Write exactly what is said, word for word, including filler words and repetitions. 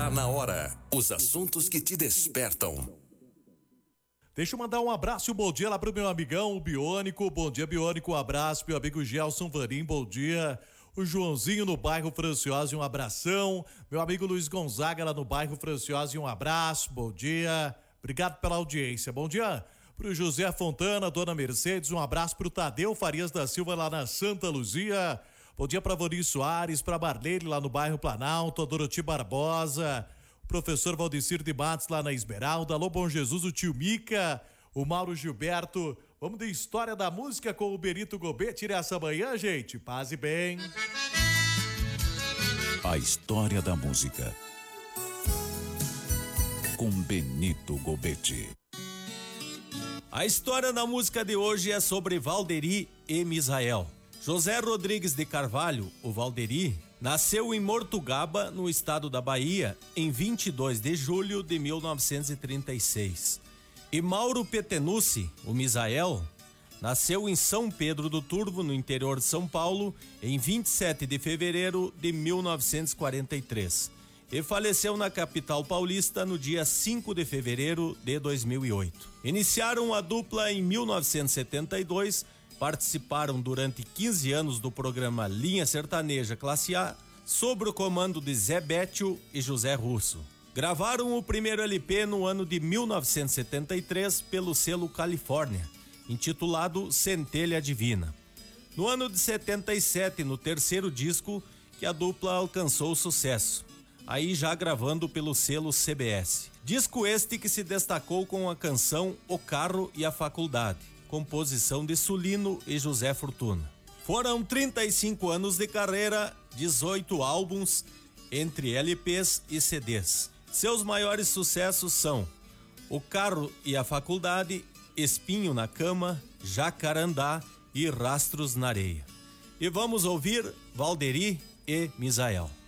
Tá na hora. Os assuntos que te despertam. Deixa eu mandar um abraço e um bom dia lá pro meu amigão, o Biônico. Bom dia, Biônico. Um abraço, meu amigo Gelson Varim. Bom dia. O Joãozinho no bairro Franciosa, um abração. Meu amigo Luiz Gonzaga lá no bairro Franciosa, um abraço. Bom dia. Obrigado pela audiência. Bom dia pro José Fontana, Dona Mercedes. Um abraço pro Tadeu Farias da Silva lá na Santa Luzia. Bom dia pra Vori Soares, pra Marlene lá no bairro Planalto, a Doroti Barbosa, o professor Valdecir de Matos lá na Esmeralda, alô Bom Jesus, o tio Mica, o Mauro Gilberto. Vamos de história da música com o Benito Gobet. Tire essa manhã, gente. Paz e bem. A história da música com Benito Gobet. A história da música de hoje é sobre Valderi e Misael. José Rodrigues de Carvalho, o Valderi, nasceu em Mortugaba, no estado da Bahia, em vinte e dois de julho de mil novecentos e trinta e seis. E Mauro Petenucci, o Misael, nasceu em São Pedro do Turvo, no interior de São Paulo, em vinte e sete de fevereiro de mil novecentos e quarenta e três. E faleceu na capital paulista no dia cinco de fevereiro de dois mil e oito. Iniciaram a dupla em mil novecentos e setenta e dois, participaram durante quinze anos do programa Linha Sertaneja Classe A, sob o comando de Zé Bétio e José Russo. Gravaram o primeiro L P no ano de mil novecentos e setenta e três pelo selo Califórnia, intitulado Centelha Divina. No ano de setenta e sete, no terceiro disco, que a dupla alcançou sucesso, aí já gravando pelo selo C B S. Disco este que se destacou com a canção O Carro e a Faculdade, composição de Sulino e José Fortuna. Foram trinta e cinco anos de carreira, dezoito álbuns, entre L Ps e C Ds. Seus maiores sucessos são O Carro e a Faculdade, Espinho na Cama, Jacarandá e Rastros na Areia. E vamos ouvir Valderi e Misael.